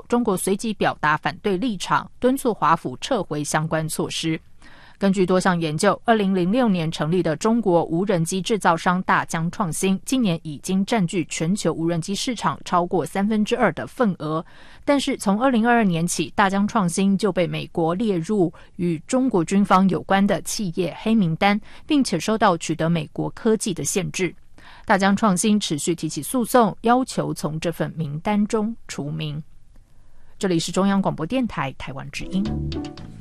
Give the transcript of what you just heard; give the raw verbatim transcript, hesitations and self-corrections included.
中国随即表达反对立场，敦促华府撤回相关措施。根据多项研究，二零零六年成立的中国无人机制造商大疆创新，今年已经占据全球无人机市场超过三分之二的份额。但是从二零二二年起，大疆创新就被美国列入与中国军方有关的企业黑名单，并且受到取得美国科技的限制。大疆创新持续提起诉讼，要求从这份名单中除名。这里是中央广播电台台湾之音。